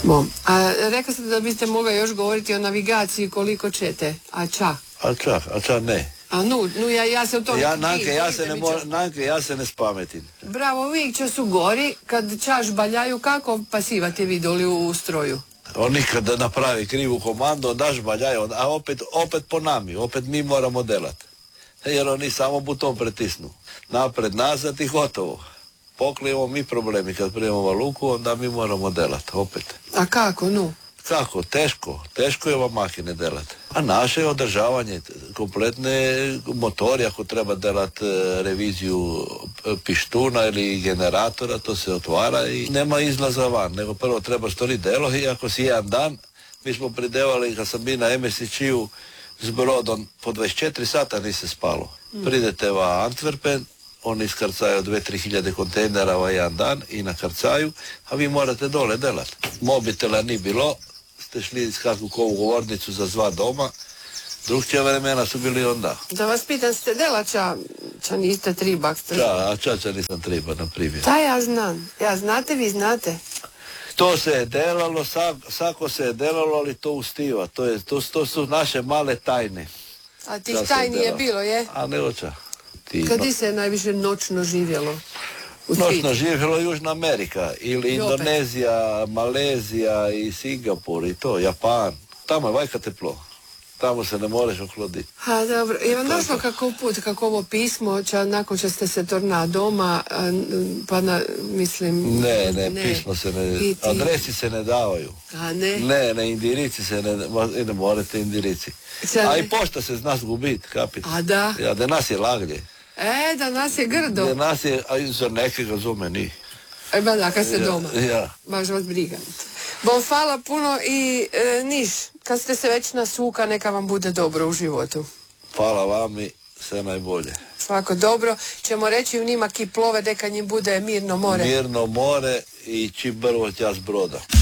Bom. A rekao ste da biste mogli još govoriti o navigaciji koliko ćete, a ča ne. A ja se u tome... Ja se ne spametim. Bravo, uvijek će su gori, kad čaš baljaju, kako pasivate vidjeli u stroju? On nikada napravi krivu komandu, daš baljaju, a opet po nami, opet mi moramo delati. Jer oni samo buton pritisnu. Napred, nazad i gotovo. Poklijemo mi problemi, kad prijemamo luku, onda mi moramo delati, opet. A kako, Kako? Teško je ova makine delati. A naše je održavanje kompletne motori, ako treba delati reviziju pištuna ili generatora, to se otvara i nema izlaza van, nego prvo treba stvoriti delo i ako si jedan dan, mi smo pridevali, kad sam bio na MSC-u s brodom, po 24 sata nisi spalo. Pridete va Antwerpen, oni iskarcaju 2-3 hiljade kontejnera jedan dan i na karcaju, a vi morate dole delati. Mobitela ni bilo, ste šli kakvu kovu govornicu za zva doma, drugčija vremena su bili onda. Da vas pitam, ste delača, ča niste tribak? Ča nisam triba, na primjer. Da, ja znam. Znate, vi znate. To se je delalo, sako se je delalo, ali to ustiva. To su naše male tajne. A tih tajni je bilo, je? A ne oča. Kad se najviše noćno živjelo? Noćno živjelo Južna Amerika ili Indonezija, Malezija i Singapur i to, Japan. Tamo je vajka teplo. Tamo se ne možeš ohloditi. A dobro, je vam došlo kako ovo pismo, nakon što ste se torna doma, pa mislim... Ne, pismo se ne... Adresi se ne davaju. A ne? Ne, indirici se ne morate indirici. A i pošta se zna zgubiti, kapit. A da? Ja, da nas je laglje. Da nas je grdo. Da nas je, a za nekega zume ni. Ba da, kad ste doma. Ja. Baš vas briga. Bom, hvala puno i Niš, kad ste se već nasuka, neka vam bude dobro u životu. Hvala vam i sve najbolje. Svako dobro. Ćemo reći u njima ki plove, deka njim bude mirno more. Mirno more i čim brvo tja s broda.